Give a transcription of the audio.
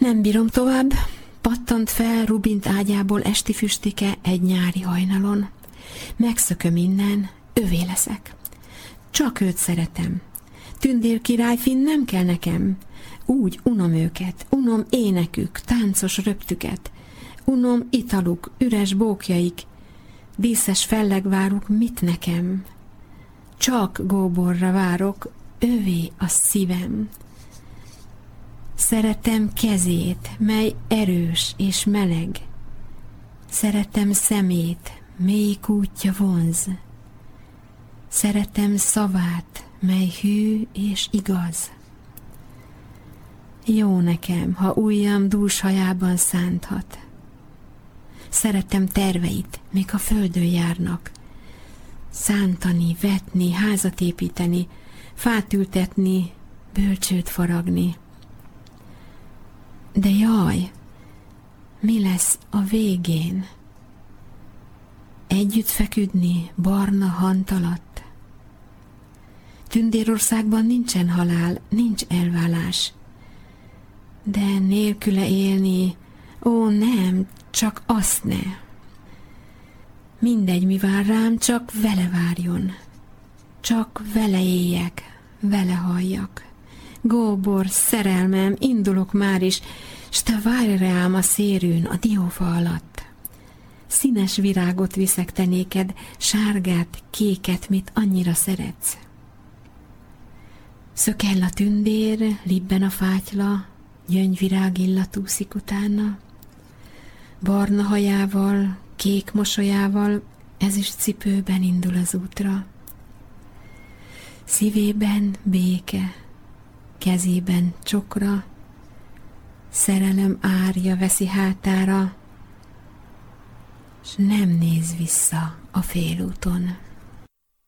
Nem bírom tovább, pattant fel Rubint ágyából esti füstike egy nyári hajnalon. Megszököm innen, övé leszek. Csak őt szeretem. Tündér királyfin nem kell nekem. Úgy unom őket, unom énekük, táncos röptüket. Unom italuk, üres bókjaik, díszes fellegváruk mit nekem. Csak Góborra várok, övé a szívem. Szeretem kezét, mely erős és meleg. Szeretem szemét, mély kútja vonz. Szeretem szavát, mely hű és igaz. Jó nekem, ha ujjam dús hajában szánthat. Szeretem terveit, még a földön járnak. Szántani, vetni, házat építeni, fát ültetni, bölcsőt faragni. De jaj, mi lesz a végén? Együtt feküdni barna hant alatt? Tündérországban nincsen halál, nincs elválás. De nélküle élni, ó nem, csak azt ne. Mindegy, mi vár rám, csak vele várjon. Csak vele éljek, vele halljak. Góbor, szerelmem, indulok már is, s te várj rám a szérűn, a diófa alatt. Színes virágot viszek te néked, sárgát, kéket, mit annyira szeretsz. Szökell a tündér, libben a fátyla, gyöngyvirág illat úszik utána. Barna hajával, kék mosolyával, ezüst cipőben indul az útra. Szívében béke, kezében csokra, szerelem árja veszi hátára, s nem néz vissza a félúton.